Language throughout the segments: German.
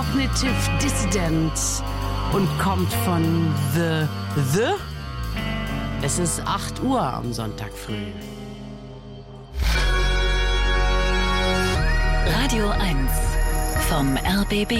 Cognitive Dissident und kommt von The. Es ist 8 Uhr am Sonntag früh. Radio 1 vom RBB.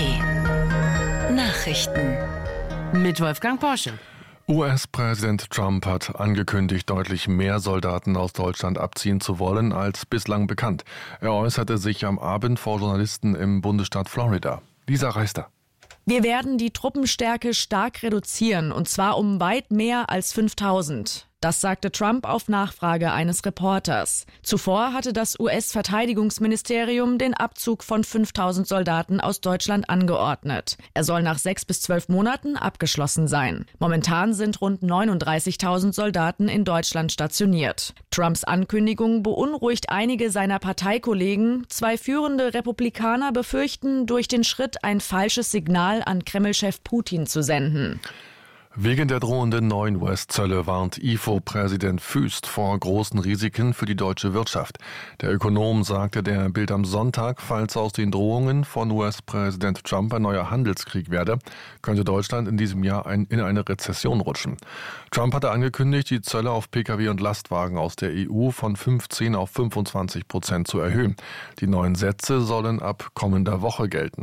Nachrichten mit Wolfgang Porsche. US-Präsident Trump hat angekündigt, deutlich mehr Soldaten aus Deutschland abziehen zu wollen als bislang bekannt. Er äußerte sich am Abend vor Journalisten im Bundesstaat Florida. Lisa Reister. Wir werden die Truppenstärke stark reduzieren, und zwar um weit mehr als 5.000. Das sagte Trump auf Nachfrage eines Reporters. Zuvor hatte das US-Verteidigungsministerium den Abzug von 5.000 Soldaten aus Deutschland angeordnet. Er soll nach 6 bis 12 Monaten abgeschlossen sein. Momentan sind rund 39.000 Soldaten in Deutschland stationiert. Trumps Ankündigung beunruhigt einige seiner Parteikollegen. 2 führende Republikaner befürchten, durch den Schritt ein falsches Signal an Kreml-Chef Putin zu senden. Wegen der drohenden neuen US-Zölle warnt IFO-Präsident Fuest vor großen Risiken für die deutsche Wirtschaft. Der Ökonom sagte der Bild am Sonntag, falls aus den Drohungen von US-Präsident Trump ein neuer Handelskrieg werde, könnte Deutschland in diesem Jahr in eine Rezession rutschen. Trump hatte angekündigt, die Zölle auf Pkw und Lastwagen aus der EU von 15% auf 25% zu erhöhen. Die neuen Sätze sollen ab kommender Woche gelten.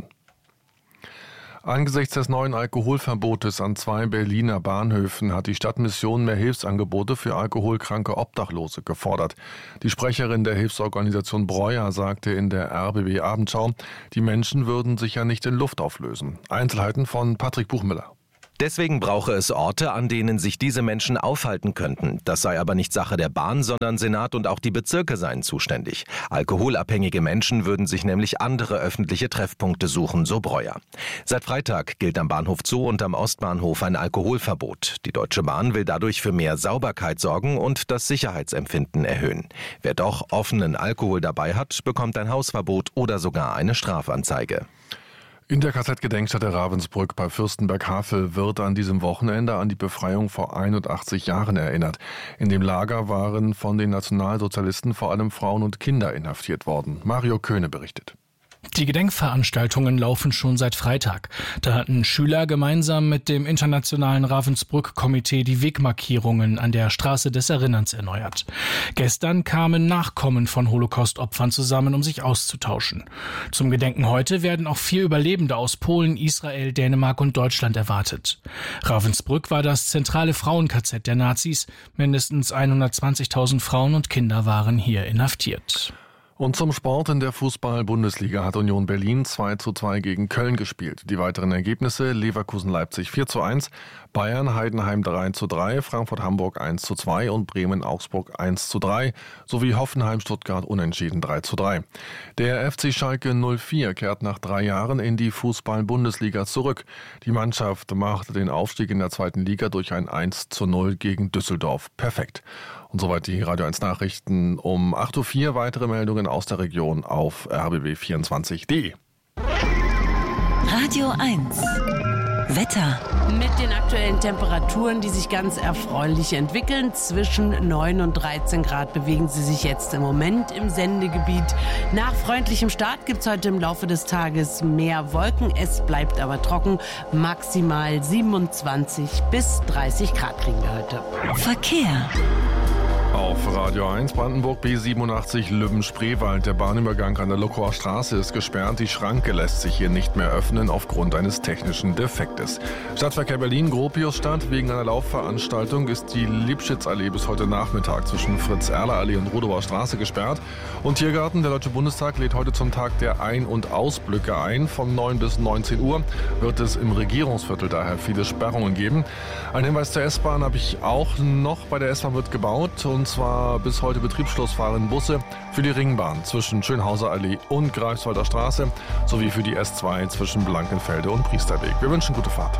Angesichts des neuen Alkoholverbotes an 2 Berliner Bahnhöfen hat die Stadtmission mehr Hilfsangebote für alkoholkranke Obdachlose gefordert. Die Sprecherin der Hilfsorganisation Breuer sagte in der RBB Abendschau, die Menschen würden sich ja nicht in Luft auflösen. Einzelheiten von Patrick Buchmüller. Deswegen brauche es Orte, an denen sich diese Menschen aufhalten könnten. Das sei aber nicht Sache der Bahn, sondern Senat und auch die Bezirke seien zuständig. Alkoholabhängige Menschen würden sich nämlich andere öffentliche Treffpunkte suchen, so Breuer. Seit Freitag gilt am Bahnhof Zoo und am Ostbahnhof ein Alkoholverbot. Die Deutsche Bahn will dadurch für mehr Sauberkeit sorgen und das Sicherheitsempfinden erhöhen. Wer doch offenen Alkohol dabei hat, bekommt ein Hausverbot oder sogar eine Strafanzeige. In der KZ-Gedenkstätte Ravensbrück bei Fürstenberg-Havel wird an diesem Wochenende an die Befreiung vor 81 Jahren erinnert. In dem Lager waren von den Nationalsozialisten vor allem Frauen und Kinder inhaftiert worden. Mario Köhne berichtet. Die Gedenkveranstaltungen laufen schon seit Freitag. Da hatten Schüler gemeinsam mit dem Internationalen Ravensbrück-Komitee die Wegmarkierungen an der Straße des Erinnerns erneuert. Gestern kamen Nachkommen von Holocaust-Opfern zusammen, um sich auszutauschen. Zum Gedenken heute werden auch 4 Überlebende aus Polen, Israel, Dänemark und Deutschland erwartet. Ravensbrück war das zentrale Frauen-KZ der Nazis. Mindestens 120.000 Frauen und Kinder waren hier inhaftiert. Und zum Sport: in der Fußball-Bundesliga hat Union Berlin 2:2 gegen Köln gespielt. Die weiteren Ergebnisse: Leverkusen-Leipzig 4:1, Bayern-Heidenheim 3:3, Frankfurt-Hamburg 1:2 und Bremen-Augsburg 1:3 sowie Hoffenheim-Stuttgart unentschieden 3:3. Der FC Schalke 04 kehrt nach 3 Jahren in die Fußball-Bundesliga zurück. Die Mannschaft machte den Aufstieg in der 2. Liga durch ein 1:0 gegen Düsseldorf perfekt. Und soweit die Radio 1 Nachrichten um 8:04 Uhr. Weitere Meldungen aus der Region auf rbb24.de. Radio 1 Wetter. Mit den aktuellen Temperaturen, die sich ganz erfreulich entwickeln. Zwischen 9 und 13 Grad bewegen sie sich jetzt im Moment im Sendegebiet. Nach freundlichem Start gibt es heute im Laufe des Tages mehr Wolken. Es bleibt aber trocken. Maximal 27 bis 30 Grad kriegen wir heute. Verkehr. Auf Radio 1 Brandenburg B87 Lübben-Spreewald. Der Bahnübergang an der Lokower Straße ist gesperrt. Die Schranke lässt sich hier nicht mehr öffnen aufgrund eines technischen Defektes. Stadtverkehr Berlin Gropiusstadt. Wegen einer Laufveranstaltung ist die Lipschitz-Allee bis heute Nachmittag zwischen Fritz-Erler-Allee und Rudower Straße gesperrt. Und Tiergarten, der Deutsche Bundestag lädt heute zum Tag der Ein- und Ausblicke ein. Von 9 bis 19 Uhr wird es im Regierungsviertel daher viele Sperrungen geben. Ein Hinweis zur S-Bahn habe ich auch noch. Bei der S-Bahn wird gebaut. Und zwar bis heute Betriebsschluss fahren Busse für die Ringbahn zwischen Schönhauser Allee und Greifswalder Straße sowie für die S2 zwischen Blankenfelde und Priesterweg. Wir wünschen gute Fahrt.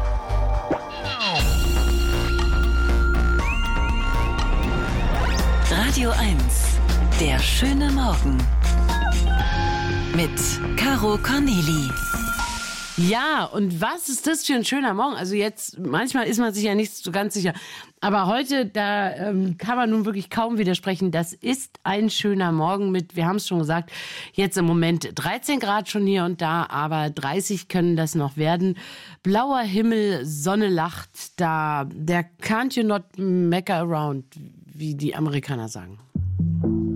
Radio 1, der schöne Morgen mit Caro Corneli. Ja, und was ist das für ein schöner Morgen? Also jetzt, manchmal ist man sich ja nicht so ganz sicher. Aber heute, da kann man nun wirklich kaum widersprechen. Das ist ein schöner Morgen mit, wir haben es schon gesagt, jetzt im Moment 13 Grad schon hier und da, aber 30 können das noch werden. Blauer Himmel, Sonne lacht, da der can't you not meck around, wie die Amerikaner sagen.